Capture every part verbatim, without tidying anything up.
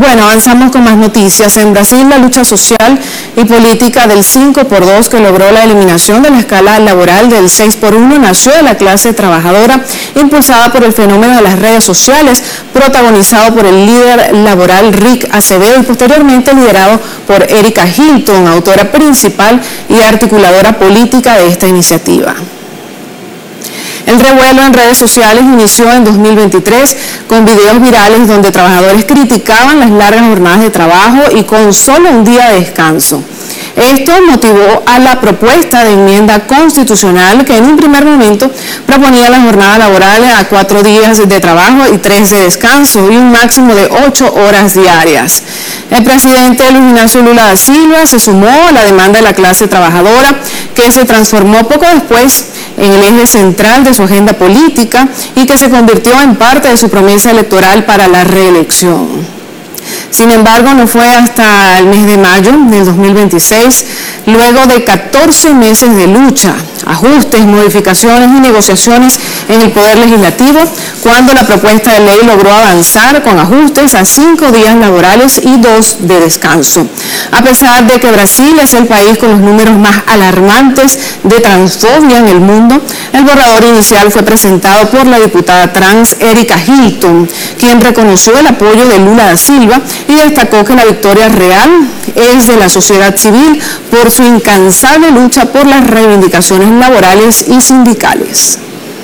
Bueno, avanzamos con más noticias. En Brasil, la lucha social y política del cinco por dos, que logró la eliminación de la escala laboral del seis por uno, nació de la clase trabajadora, impulsada por el fenómeno de las redes sociales, protagonizado por el líder laboral Rick Acevedo y posteriormente liderado por Erika Hilton, autora principal y articuladora política de esta iniciativa. El revuelo en redes sociales inició en dos mil veintitrés con videos virales donde trabajadores criticaban las largas jornadas de trabajo y con solo un día de descanso. Esto motivó a la propuesta de enmienda constitucional que en un primer momento proponía la jornada laboral a cuatro días de trabajo y tres de descanso y un máximo de ocho horas diarias. El presidente Luis Ignacio Lula da Silva se sumó a la demanda de la clase trabajadora, que se transformó poco después en el eje central de su agenda política y que se convirtió en parte de su promesa electoral para la reelección. Sin embargo, no fue hasta el mes de mayo del dos mil veintiséis, luego de catorce meses de lucha, ajustes, modificaciones y negociaciones en el Poder Legislativo, cuando la propuesta de ley logró avanzar con ajustes a cinco días laborales y dos de descanso. A pesar de que Brasil es el país con los números más alarmantes de transfobia en el mundo, el borrador inicial fue presentado por la diputada trans Erika Hilton, quien reconoció el apoyo de Lula da Silva y destacó que la victoria real es de la sociedad civil por su incansable lucha por las reivindicaciones laborales y sindicales.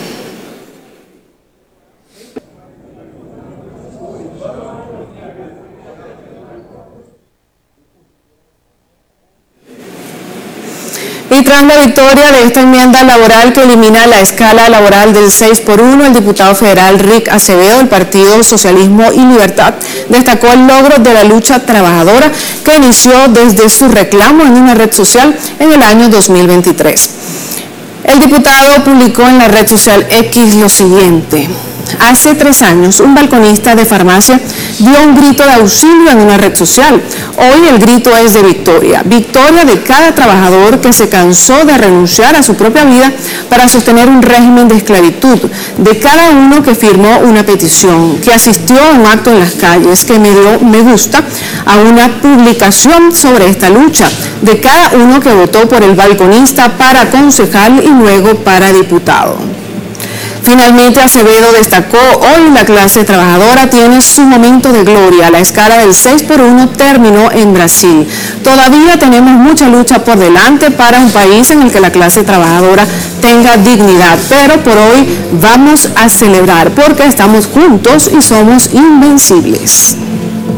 Y tras la victoria de esta enmienda laboral que elimina la escala laboral del seis por uno, el diputado federal Rick Acevedo del Partido Socialismo y Libertad destacó el logro de la lucha trabajadora que inició desde su reclamo en una red social en el año dos mil veintitrés. El diputado publicó en la red social X lo siguiente: hace tres años, un balconista de farmacia dio un grito de auxilio en una red social. Hoy el grito es de victoria. Victoria de cada trabajador que se cansó de renunciar a su propia vida para sostener un régimen de esclavitud. De cada uno que firmó una petición, que asistió a un acto en las calles, que me dio me gusta a una publicación sobre esta lucha. De cada uno que votó por el balconista para concejal y luego para diputado. Finalmente, Acevedo destacó: hoy la clase trabajadora tiene su momento de gloria. La escala del seis por uno terminó en Brasil. Todavía tenemos mucha lucha por delante para un país en el que la clase trabajadora tenga dignidad, pero por hoy vamos a celebrar porque estamos juntos y somos invencibles.